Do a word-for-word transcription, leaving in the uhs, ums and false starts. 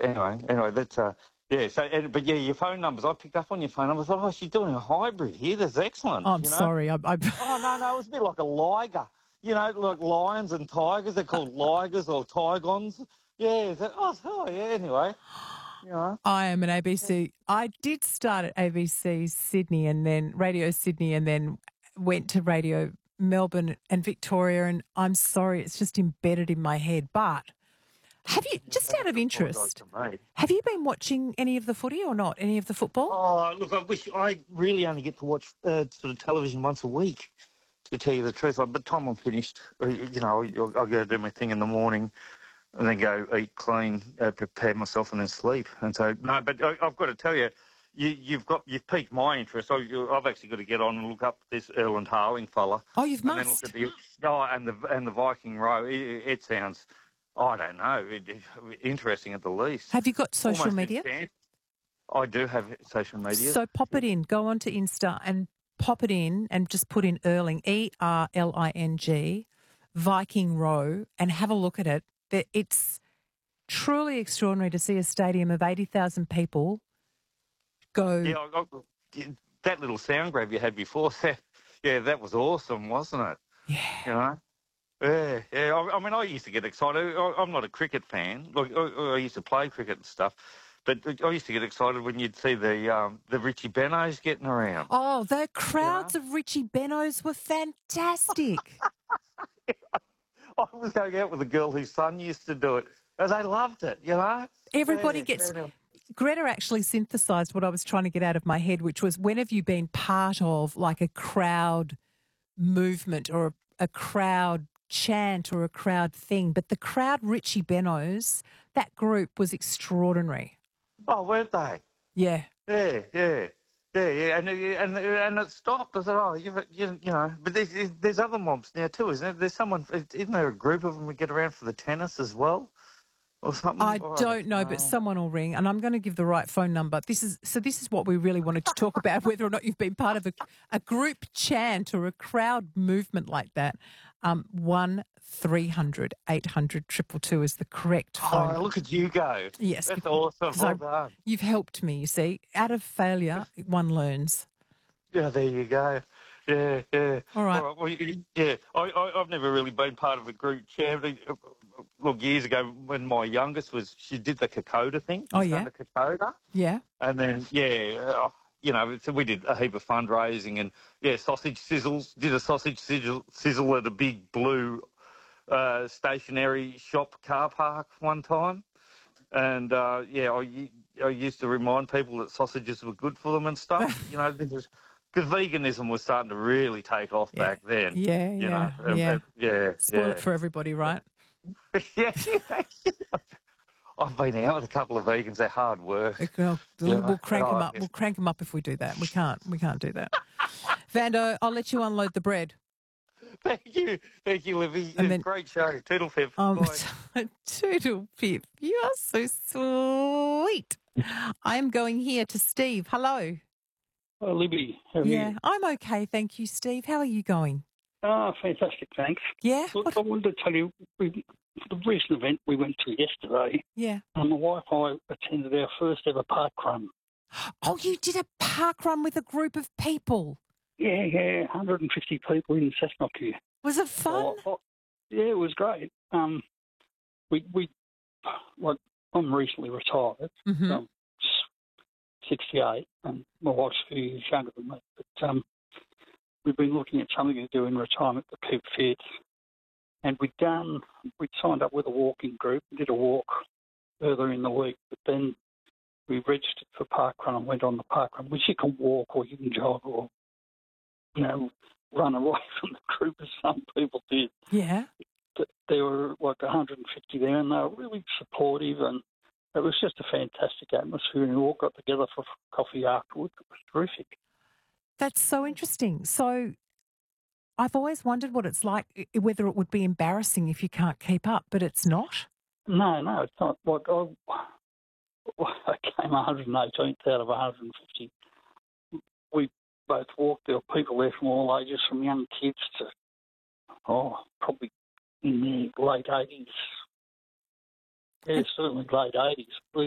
Anyway, anyway, that's uh, yeah. So, and, but yeah, your phone numbers. I picked up on your phone numbers. I thought, oh, she's doing a hybrid here. That's excellent. Oh, I'm you know? sorry. I, I... Oh no, no, it was a bit like a liger. You know, like lions and tigers. They're called ligers or tigons. Yeah. That, oh, oh, yeah. Anyway, you know. I am an A B C. I did start at A B C Sydney and then Radio Sydney and then went to Radio Melbourne and Victoria. And I'm sorry, it's just embedded in my head. But have you, just out of interest, have you been watching any of the footy or not? Any of the football? Oh, look, I wish I really only get to watch uh, sort of television once a week, to tell you the truth. By the time I'm finished, uh, you know, I'll, I'll go do my thing in the morning and then go eat, clean, uh, prepare myself and then sleep. And so, no, but I, I've got to tell you, you you've got, you've piqued my interest. I, I've actually got to get on and look up this Erland Harling fella. Oh, you've and must. Then look at the, oh, and the, and the Viking Row. It, it sounds... I don't know. It, it, interesting at the least. Have you got social Almost media? instant. I do have social media. So pop it in. Go on to Insta and pop it in and just put in Erling, E R L I N G, Viking Row, and have a look at it. It's truly extraordinary to see a stadium of eighty thousand people go. Yeah, I, I, that little sound grab you had before, yeah, that was awesome, wasn't it? Yeah. You know? Yeah, yeah. I, I mean, I used to get excited. I, I'm not a cricket fan. Like, I, I used to play cricket and stuff, but I used to get excited when you'd see the um, the Richie Benos getting around. Oh, the crowds yeah. of Richie Benos were fantastic. I was going out with a girl whose son used to do it, and they loved it. You know, everybody yeah, gets. Yeah. Greta actually synthesised what I was trying to get out of my head, which was, when have you been part of like a crowd movement or a, a crowd chant or a crowd thing? But the crowd Richie Benos, that group was extraordinary. Oh, weren't they? Yeah. Yeah, yeah, yeah, yeah. And and and it stopped. I said, oh, you you, you know. But there's there's other mobs now too, isn't there? There's someone. Isn't there a group of them that get around for the tennis as well? Or something? I oh, don't know, but someone will ring, and I'm going to give the right phone number. This is so. This is what we really wanted to talk about: whether or not you've been part of a, a group chant or a crowd movement like that. Um, one three hundred eight hundred triple two is the correct phone. Oh, look at you go! Yes, that's awesome. Well done. You've helped me. You see, out of failure, one learns. Yeah, there you go. Yeah, yeah. All right. All right. Well, yeah, I, I, I've never really been part of a group chant. Look, years ago when my youngest was, she did the Kokoda thing. Oh, yeah? The Kokoda. Yeah. And then, yeah, uh, you know, so we did a heap of fundraising and, yeah, sausage sizzles, did a sausage sizzle, sizzle at a big blue uh, stationary shop car park one time. And, uh, yeah, I, I used to remind people that sausages were good for them and stuff, you know, because veganism was starting to really take off yeah. back then. Yeah, you yeah, know, yeah. And, yeah, Spoil yeah. it for everybody, right? yeah, I've been out with a couple of vegans. They're hard work. We'll, yeah. we'll crank oh, them up. yes. We'll crank them up if we do that. We can't. We can't do that. Vando, I'll let you unload the bread. Thank you, thank you, Livy. And then, great show. Toodle pip. Um, toodle pip. You are so sweet. I am going here to Steve. Hello. Oh, Libby, how are yeah, you? I'm okay, thank you, Steve. How are you going? Ah, fantastic, thanks. Yeah? Look, What? I wanted to tell you, we, for the recent event we went to yesterday, Yeah. and my wife and I attended our first ever park run. Oh, you did a park run with a group of people? Yeah, yeah, one hundred fifty people in Cessnock here. Was it fun? Oh, oh, yeah, it was great. Um, we, we, like, I'm recently retired. Mm-hmm. I'm sixty-eight, and my wife's a few years younger than me, but um, we've been looking at something to do in retirement to keep fit. And we'd done, we'd signed up with a walking group, did a walk earlier in the week, but then we registered for parkrun and went on the parkrun, which you can walk or you can jog or, you know, run away from the group as some people did. Yeah. But there were like one hundred fifty there, and they were really supportive, and it was just a fantastic atmosphere, and we all got together for coffee afterwards. It was terrific. That's so interesting. So I've always wondered what it's like, whether it would be embarrassing if you can't keep up, but it's not. No, no, it's not. Like I, I came one hundred eighteenth out of one hundred fifty. We both walked. There were people there from all ages, from young kids to, oh, probably in their late eighties. Yeah, certainly late eighties.